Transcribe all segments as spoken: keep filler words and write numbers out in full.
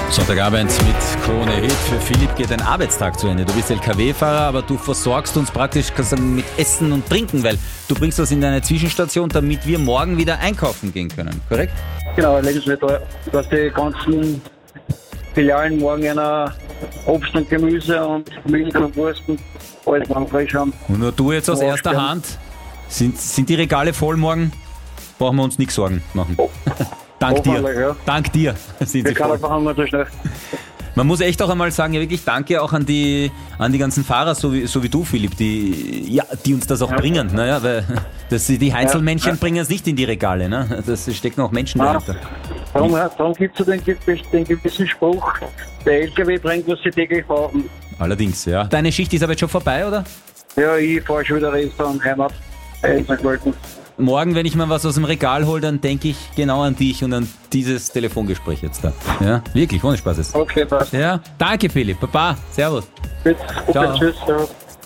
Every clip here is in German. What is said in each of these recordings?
Sonntagabend mit Krone Hit. Für Philipp geht ein Arbeitstag zu Ende. Du bist L K W-Fahrer, aber du versorgst uns praktisch mit Essen und Trinken, weil du bringst das in deine Zwischenstation, damit wir morgen wieder einkaufen gehen können, korrekt? Genau, Lebensmittel, dass die ganzen Filialen morgen einer Obst und Gemüse und Milch und Wurst und alles morgen frisch haben. Und nur du jetzt aus erster Hand, sind, sind die Regale voll morgen? Brauchen wir uns nichts Sorgen machen. Oh. Dank dir. Ja. Dank dir sind sie voll. Einfach so schnell. Man muss echt auch einmal sagen, ja wirklich danke auch an die, an die ganzen Fahrer, so wie, so wie du, Philipp, die, ja, die uns das auch ja. bringen. Naja, weil das, die Heinzelmännchen ja. bringen es nicht in die Regale. Ne? Das stecken auch Menschen ja. dahinter. Darum, darum gibt es den, den gewissen Spruch, der L K W bringt, was sie täglich brauchen. Allerdings, ja. Deine Schicht ist aber jetzt schon vorbei, oder? Ja, ich fahre schon wieder Richtung Heimat. Morgen, wenn ich mal was aus dem Regal hole, dann denke ich genau an dich und an dieses Telefongespräch jetzt da. Ja, wirklich, ohne Spaß ist. Okay, passt. Ja, danke Philipp. Baba, servus. Bitte, ciao. Tschüss, servus.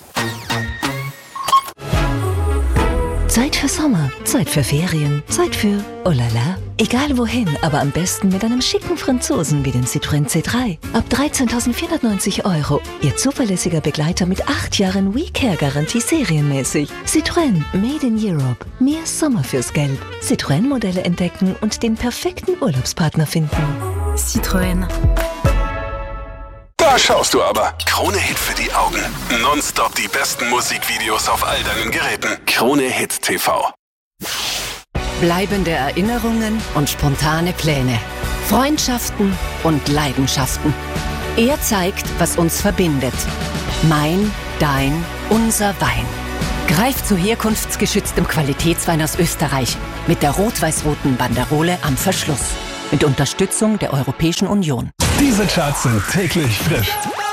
Zeit für Sommer, Zeit für Ferien, Zeit für oh la la. Egal wohin, aber am besten mit einem schicken Franzosen wie dem Citroën C drei. Ab dreizehntausendvierhundertneunzig Euro. Ihr zuverlässiger Begleiter mit acht Jahren WeCare-Garantie serienmäßig. Citroën, Made in Europe. Mehr Sommer fürs Geld. Citroën-Modelle entdecken und den perfekten Urlaubspartner finden. Citroën. Da schaust du aber. Krone Hit für die Augen. Nonstop die besten Musikvideos auf all deinen Geräten. Krone Hit T V. Bleibende Erinnerungen und spontane Pläne. Freundschaften und Leidenschaften. Er zeigt, was uns verbindet. Mein, dein, unser Wein. Greif zu herkunftsgeschütztem Qualitätswein aus Österreich. Mit der rot-weiß-roten Banderole am Verschluss. Mit Unterstützung der Europäischen Union. Diese Charts sind täglich frisch.